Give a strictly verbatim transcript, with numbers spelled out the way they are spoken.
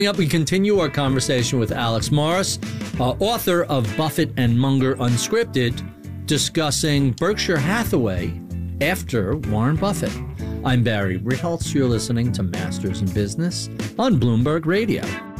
Up, we continue our conversation with Alex Morris, uh, author of Buffett and Munger Unscripted, discussing Berkshire Hathaway after Warren Buffett. I'm Barry Ritholtz. You're listening to Masters in Business on Bloomberg Radio.